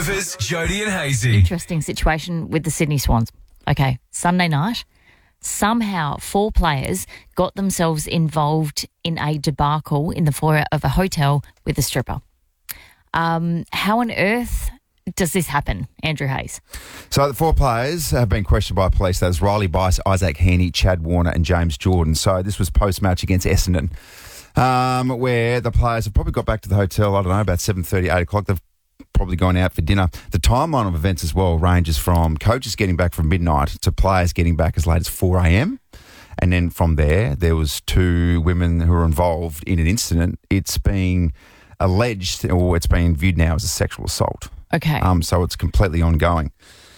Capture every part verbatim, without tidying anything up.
Breakfast, Jody and Hazy. Interesting situation with the Sydney Swans. Okay, Sunday night, somehow four players got themselves involved in a debacle in the foyer of a hotel with a stripper. Um, how on earth does this happen, Andrew Hayes? So the four players have been questioned by police. That's Riley Bice, Isaac Heaney, Chad Warner and James Jordan. So this was post-match against Essendon, um, where the players have probably got back to the hotel, I don't know, about seven thirty, eight o'clock. They've probably gone out for dinner. The timeline of events as well ranges from coaches getting back from midnight to players getting back as late as four a.m. And then from there, there was two women who were involved in an incident. It's being alleged, or it's being viewed now as a sexual assault. Okay. Um, so it's completely ongoing.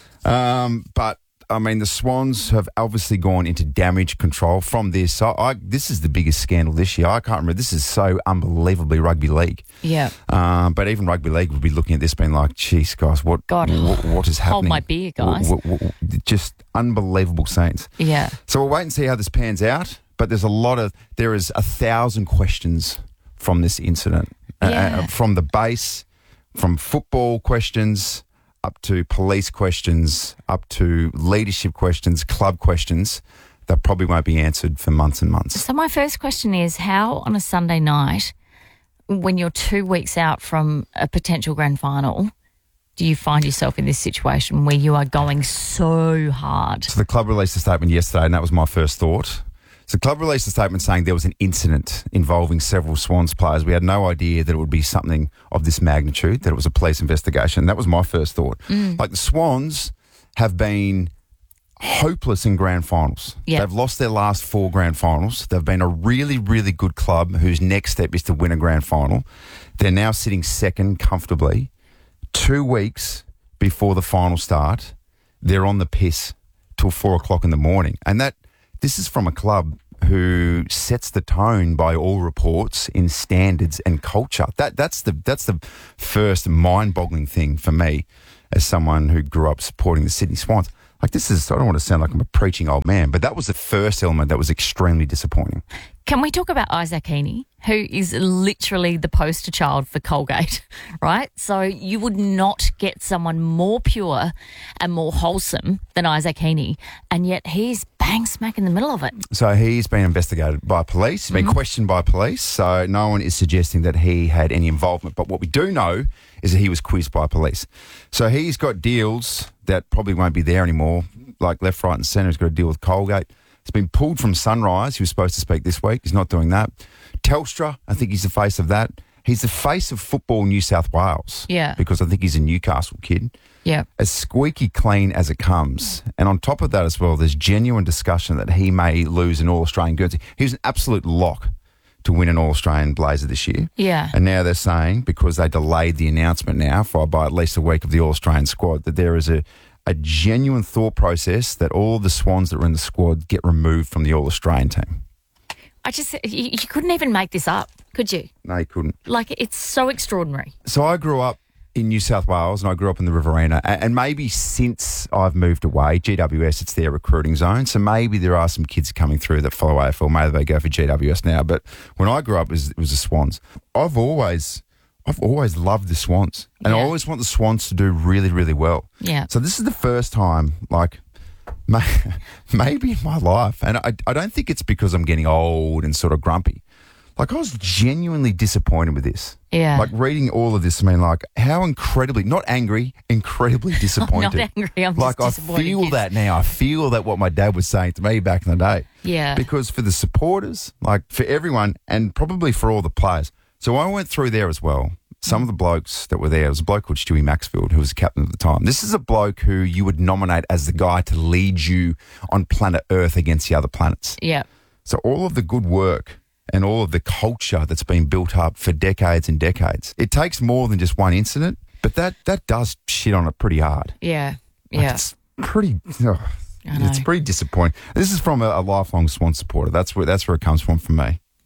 Um, but, I mean, the Swans have obviously gone into damage control from this. So I, this is the biggest scandal this year. I can't remember. This is so unbelievably rugby league. Yeah. Um, but even rugby league would be looking at this being like, geez, guys, what, God, what, what is happening? hold my beer, guys. What, what, what, just unbelievable scenes. Yeah. So we'll wait and see how this pans out. But there's a lot of, there is a thousand questions from this incident. Yeah. Uh, from the base, from football questions up to police questions, up to leadership questions, club questions that probably won't be answered for months and months. So my first question is, how on a Sunday night, when you're two weeks out from a potential grand final, do you find yourself in this situation where you are going so hard? So the club released a statement yesterday, and that was my first thought. So the club released a statement saying there was an incident involving several Swans players. We had no idea that it would be something of this magnitude, that it was a police investigation. That was my first thought. Mm. Like, the Swans have been hopeless in grand finals. Yep. They've lost their last four grand finals. They've been a really, really good club whose next step is to win a grand final. They're now sitting second comfortably. Two weeks before the final start, they're on the piss till four o'clock in the morning. And that this is from a club who sets the tone by all reports in standards and culture. That that's the that's the first mind-boggling thing for me as someone who grew up supporting the Sydney Swans. Like, this is, I don't want to sound like I'm a preaching old man, but that was the first element that was extremely disappointing. Can we talk about Isaac Heaney, who is literally the poster child for Colgate, right? So you would not get someone more pure and more wholesome than Isaac Heaney, and yet he's bang smack in the middle of it. So he's been investigated by police. He's been mm-hmm. questioned by police. So no one is suggesting that he had any involvement. But what we do know is that he was quizzed by police. So he's got deals that probably won't be there anymore, like left, right and centre. He's got to deal with Colgate. He's been pulled from Sunrise. He was supposed to speak this week. He's not doing that. Telstra, I think he's the face of that. He's the face of Football New South Wales. Yeah. Because I think he's a Newcastle kid. Yeah. As squeaky clean as it comes. And on top of that as well, there's genuine discussion that he may lose an All-Australian Guernsey. He was an absolute lock to win an All-Australian Blazer this year. Yeah. And now they're saying, because they delayed the announcement now for by at least a week of the All-Australian squad, that there is a, a genuine thought process that all the Swans that were in the squad get removed from the All-Australian team. I just, you, you couldn't even make this up, could you? No, you couldn't. Like, it's so extraordinary. So I grew up in New South Wales and I grew up in the Riverina, and maybe since I've moved away, G W S, it's their recruiting zone, so maybe there are some kids coming through that follow A F L. Maybe they go for G W S now, but when I grew up, it was, it was the Swans. I've always... I've always loved the Swans, and yeah. I always want the Swans to do really, really well. Yeah. So this is the first time, like, may, maybe in my life, and I, I don't think it's because I'm getting old and sort of grumpy. Like, I was genuinely disappointed with this. Yeah. Like, reading all of this, I mean, like, how incredibly, not angry, incredibly disappointed. I'm not angry, I'm like, just disappointed. I feel yes. that now. I feel that what my dad was saying to me back in the day. Yeah. Because for the supporters, like, for everyone, and probably for all the players. So I went through there as well. Some of the blokes that were there, there was a bloke called Stewie Maxfield, who was the captain at the time. This is a bloke who you would nominate as the guy to lead you on planet Earth against the other planets. Yeah. So all of the good work and all of the culture that's been built up for decades and decades, it takes more than just one incident, but that, that does shit on it pretty hard. Yeah. Like, Yeah. it's pretty... Oh, it's pretty disappointing. This is from a, a lifelong Swan supporter. That's where that's where it comes from for me.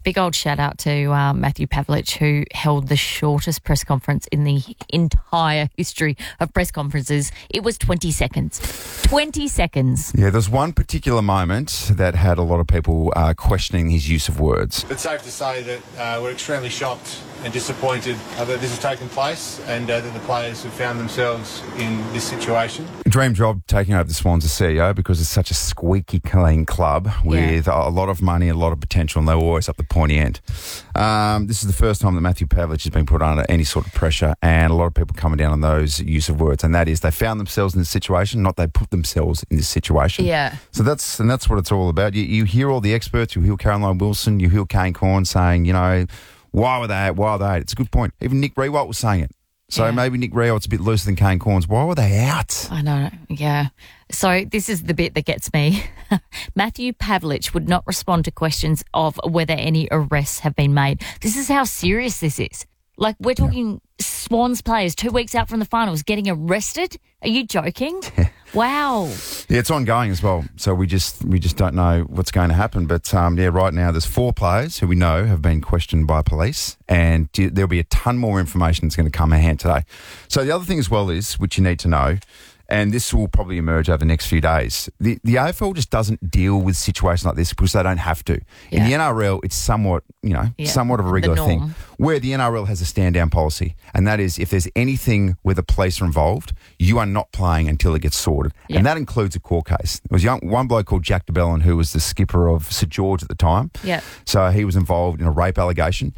big old shout out to uh, Matthew Pavlich, who held the shortest press conference in the entire history of press conferences. It was twenty seconds. twenty seconds. Yeah, there's one particular moment that had a lot of people uh, questioning his use of words. It's safe to say that uh, we're extremely shocked and disappointed uh, that this has taken place and uh, that the players have found themselves in this situation. Dream job taking over the Swans as C E O because it's such a squeaky clean club with yeah. a lot of money, a lot of potential, and they were always up the pointy end. Um, this is the first time that Matthew Pavlich has been put under any sort of pressure, and a lot of people coming down on those use of words, and that is they found themselves in this situation, not they put themselves in this situation. Yeah. So that's and that's what it's all about. You, you hear all the experts, you hear Caroline Wilson, you hear Kane Corn saying, you know, why were they? Why were they? It's a good point. Even Nick Rewalt was saying it. So yeah. maybe Nick Rewalt's a bit looser than Kane Corns. Why were they out? I know. Yeah. So this is the bit that gets me. Matthew Pavlich would not respond to questions of whether any arrests have been made. This is how serious this is. Like, we're talking yeah. Swans players two weeks out from the finals getting arrested? Are you joking? Wow. Yeah, it's ongoing as well. So we just we just don't know what's going to happen. But, um, yeah, right now there's four players who we know have been questioned by police, and there'll be a ton more information that's going to come in hand today. So the other thing as well is, which you need to know, and this will probably emerge over the next few days, the, the A F L just doesn't deal with situations like this because they don't have to. Yeah. In the N R L, it's somewhat, you know, yeah. somewhat of a regular thing, where the N R L has a stand-down policy, and that is if there's anything where the police are involved, you are not playing until it gets sorted. Yeah. And that includes a court case. There was young, one bloke called Jack DeBellin who was the skipper of St George at the time. Yeah. So he was involved in a rape allegation.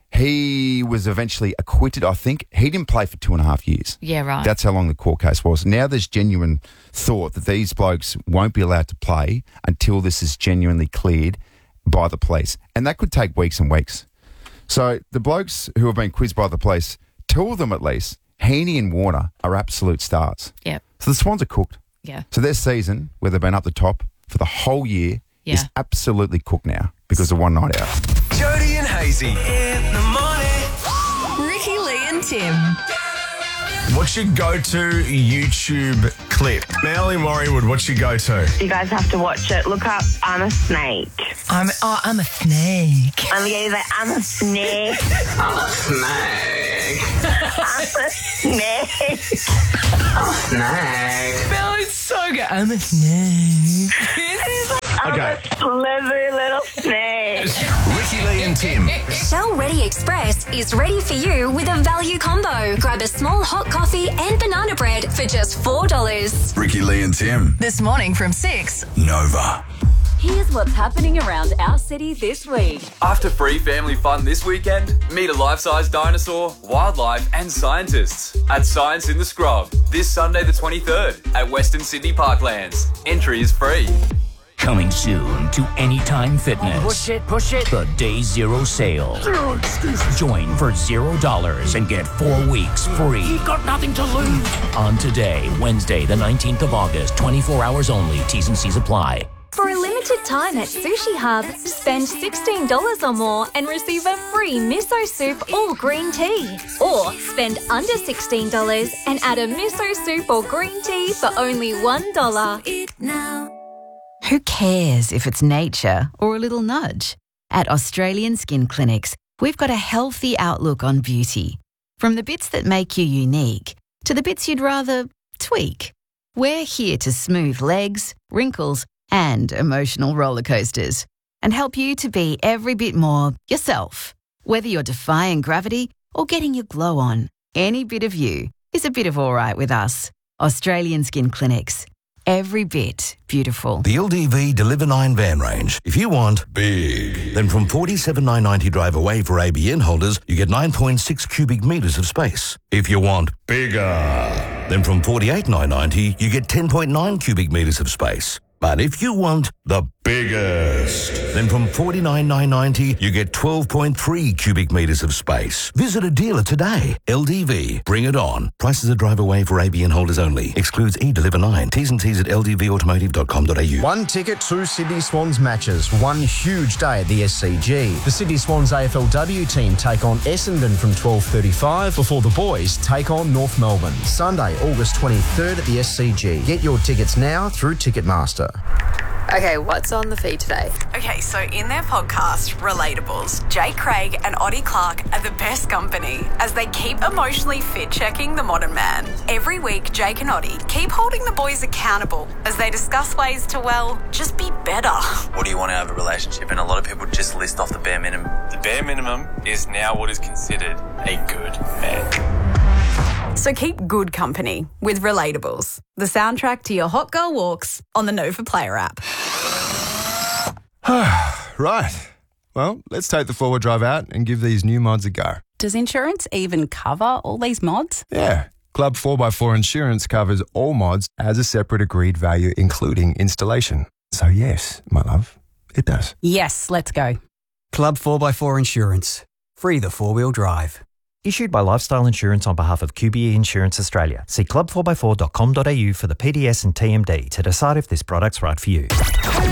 He was eventually acquitted, I think. He didn't play for two and a half years. Yeah, right. That's how long the court case was. Now there's genuine thought that these blokes won't be allowed to play until this is genuinely cleared by the police. And that could take weeks and weeks. So the blokes who have been quizzed by the police, two of them at least, Heaney and Warner, are absolute stars. Yeah. So the Swans are cooked. Yeah. So their season, where they've been up the top for the whole year, yeah. is absolutely cooked now because of one night out. Jody and Hazy in the morning. Ricky, Lee and Tim. What's your go-to YouTube clip? Mel in Warriewood, what's your go-to? You guys have to watch it. Look up I'm a Snake. I'm oh, I'm a snake. I'm going to say I'm a snake. I'm a snake. I'm a snake. I'm a snake. Mel, it's so good. I'm a snake. I'm Okay. a slither little snake. Ricky, Lee and Tim. Shell Ready Express is ready for you with a value combo. Grab a small hot coffee and banana bread for just four dollars. Ricky, Lee and Tim. This morning from six. Nova. Here's what's happening around our city this week. After free family fun this weekend, meet a life-size dinosaur, wildlife and scientists at Science in the Scrub this Sunday the twenty-third at Western Sydney Parklands. Entry is free. Coming soon to Anytime Fitness. Push it, push it. The Day Zero Sale. Join for zero dollars and get four weeks free. You've got nothing to lose. On today, Wednesday, the nineteenth of August, twenty-four hours only. T's and C's apply. For a limited time at Sushi Hub, spend sixteen dollars or more and receive a free miso soup or green tea. Or spend under sixteen dollars and add a miso soup or green tea for only one dollar. Who cares if it's nature or a little nudge? At Australian Skin Clinics, we've got a healthy outlook on beauty. From the bits that make you unique to the bits you'd rather tweak. We're here to smooth legs, wrinkles, and emotional roller coasters and help you to be every bit more yourself. Whether you're defying gravity or getting your glow on, any bit of you is a bit of all right with us. Australian Skin Clinics. Every bit beautiful. The L D V Deliver nine van range. If you want big, then from forty-seven thousand nine hundred ninety drive away for A B N holders, you get nine point six cubic metres of space. If you want bigger, then from forty-eight thousand nine hundred ninety, you get ten point nine cubic metres of space. But if you want the biggest, then from forty-nine thousand nine hundred ninety, you get twelve point three cubic metres of space. Visit a dealer today. L D V, bring it on. Prices are drive away for A B N holders only. Excludes E-Deliver nine. T's and T's at l d v automotive dot com dot a u. One ticket, two Sydney Swans matches. One huge day at the S C G. The Sydney Swans A F L W team take on Essendon from twelve thirty-five before the boys take on North Melbourne. Sunday, August twenty-third at the S C G. Get your tickets now through Ticketmaster. Okay, what's on the feed today? Okay, so in their podcast, Relatables, Jake Craig and Oddie Clark are the best company as they keep emotionally fit-checking the modern man. Every week, Jake and Oddie keep holding the boys accountable as they discuss ways to, well, just be better. What do you want out of a relationship? And a lot of people just list off the bare minimum. The bare minimum is now what is considered a good man. So keep good company with Relatables, the soundtrack to your hot girl walks on the Nova Player app. Right. Well, let's take the four-wheel drive out and give these new mods a go. Does insurance even cover all these mods? Yeah. Club four by four Insurance covers all mods as a separate agreed value, including installation. So yes, my love, it does. Yes, let's go. Club four by four Insurance. Free the four-wheel drive. Issued by Lifestyle Insurance on behalf of Q B E Insurance Australia. See club four by four dot com dot a u for the P D S and T M D to decide if this product's right for you.